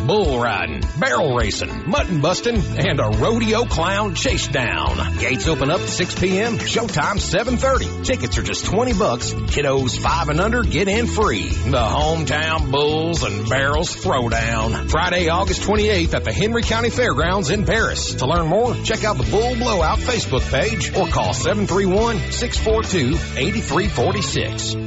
bull riding, barrel racing, mutton busting, and a rodeo clown chase down. Gates open up at 6 p.m., showtime 7:30. Tickets are just $20. Kiddos 5 and under get in free. The hometown bulls and barrels throwdown. Friday, August 28th at the Henry County Fairgrounds in Paris. To learn more, check out the Bull Blowout Facebook page or call 731-642-8346.